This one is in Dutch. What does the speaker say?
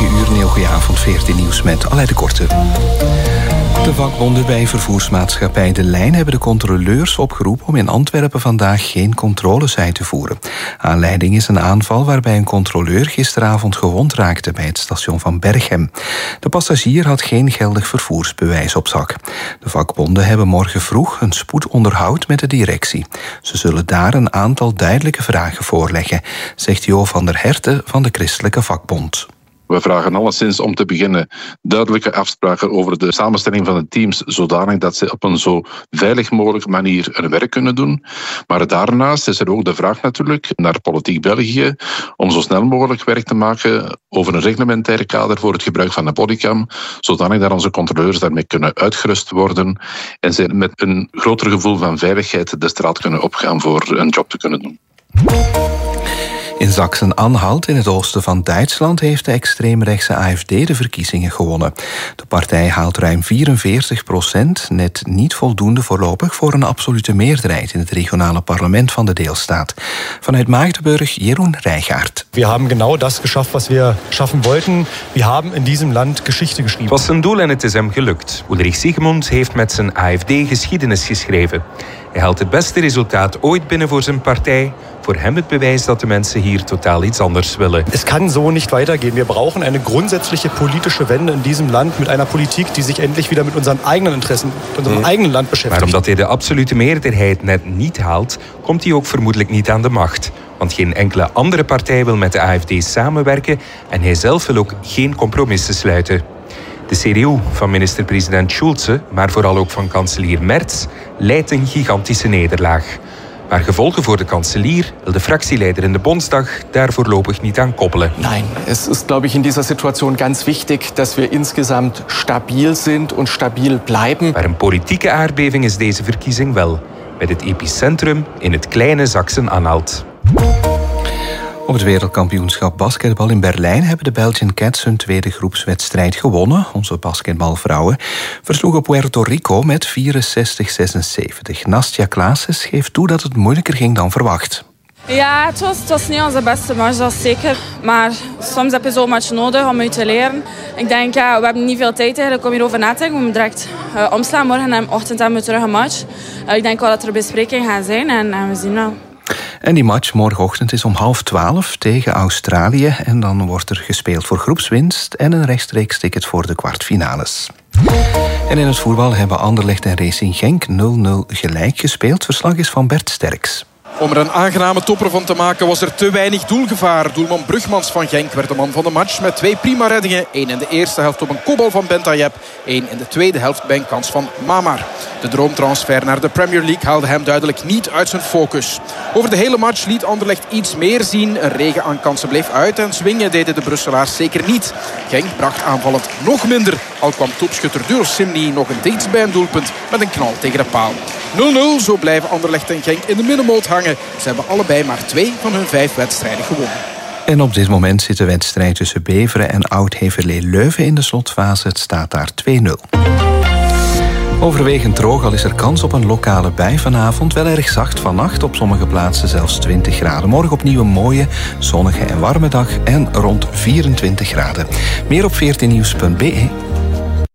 9 uur, een heel goede avond, 14 nieuws met Aleid de Korte. De vakbonden bij vervoersmaatschappij De Lijn hebben de controleurs opgeroepen om in Antwerpen vandaag geen controles uit te voeren. Aanleiding is een aanval waarbij een controleur gisteravond gewond raakte bij het station van Berchem. De passagier had geen geldig vervoersbewijs op zak. De vakbonden hebben morgen vroeg een spoedonderhoud met de directie. Ze zullen daar een aantal duidelijke vragen voorleggen, zegt Jo van der Herten van de Christelijke Vakbond. We vragen alleszins om te beginnen duidelijke afspraken over de samenstelling van de teams, zodanig dat ze op een zo veilig mogelijke manier hun werk kunnen doen. Maar daarnaast is er ook de vraag natuurlijk naar Politiek België om zo snel mogelijk werk te maken over een reglementair kader voor het gebruik van de bodycam, zodanig dat onze controleurs daarmee kunnen uitgerust worden en ze met een groter gevoel van veiligheid de straat kunnen opgaan voor een job te kunnen doen. In Sachsen-Anhalt, in het oosten van Duitsland, heeft de extreemrechtse AfD de verkiezingen gewonnen. De partij haalt ruim 44%, net niet voldoende voorlopig voor een absolute meerderheid in het regionale parlement van de deelstaat. Vanuit Magdeburg, Jeroen Rijgaard. We hebben genau das geschafft wat we schaffen wollten. We hebben in diesem Land Geschichte geschreven. Het was zijn doel en het is hem gelukt. Ulrich Siegmund heeft met zijn AfD geschiedenis geschreven. Hij haalt het beste resultaat ooit binnen voor zijn partij. Voor hem het bewijs dat de mensen hier totaal iets anders willen. Es kann so nicht weitergehen. Wir brauchen eine grundsätzliche politische Wende in diesem Land mit einer Politik die sich endlich wieder mit unseren eigenen Interessen, mit unserem eigenen Land beschäftigt. Maar omdat hij de absolute meerderheid net niet haalt, komt hij ook vermoedelijk niet aan de macht. Want geen enkele andere partij wil met de AfD samenwerken en hij zelf wil ook geen compromissen sluiten. De CDU van minister-president Schulze, maar vooral ook van kanselier Merz, leidt een gigantische nederlaag. Maar gevolgen voor de kanselier wil de fractieleider in de Bondsdag daar voorlopig niet aan koppelen. Nein, es ist, glaube ich, in dieser Situation ganz wichtig, dass wir insgesamt stabil sind und stabil bleiben. Maar een politieke aardbeving is deze verkiezing wel, met het epicentrum in het kleine Sachsen-Anhalt. Op het wereldkampioenschap basketbal in Berlijn hebben de Belgian Cats hun tweede groepswedstrijd gewonnen. Onze basketbalvrouwen versloegen Puerto Rico met 64-76. Nastja Klaases geeft toe dat het moeilijker ging dan verwacht. Ja, het was niet onze beste match, dat is zeker. Maar soms heb je zo'n match nodig om uit te leren. Ik denk, we hebben niet veel tijd eigenlijk om hierover na te denken. We moeten direct omslaan. Morgen en ochtend hebben we terug een match. Ik denk wel dat er besprekingen gaan zijn en we zien wel. En die match morgenochtend is om 11:30 tegen Australië. En dan wordt er gespeeld voor groepswinst en een rechtstreeks ticket voor de kwartfinales. En in het voetbal hebben Anderlecht en Racing Genk 0-0 gelijk gespeeld. Verslag is van Bert Sterks. Om er een aangename topper van te maken was er te weinig doelgevaar. Doelman Brugmans van Genk werd de man van de match met 2 prima reddingen. 1 in de eerste helft op een kopbal van Bentayeb. 1 in de tweede helft bij een kans van Mamar. De droomtransfer naar de Premier League haalde hem duidelijk niet uit zijn focus. Over de hele match liet Anderlecht iets meer zien. Een regen aan kansen bleef uit en swingen deden de Brusselaars zeker niet. Genk bracht aanvallend nog minder. Al kwam topschutter Duros Simni nog een dichtst bij een doelpunt met een knal tegen de paal. 0-0, zo blijven Anderlecht en Genk in de middenmoot hangen. Ze hebben allebei maar 2 van hun 5 wedstrijden gewonnen. En op dit moment zit de wedstrijd tussen Beveren en Oud-Heverlee-Leuven in de slotfase. Het staat daar 2-0. Overwegend droog, al is er kans op een lokale bui vanavond. Wel erg zacht vannacht, op sommige plaatsen zelfs 20 graden. Morgen opnieuw een mooie, zonnige en warme dag en rond 24 graden. Meer op 14nieuws.be.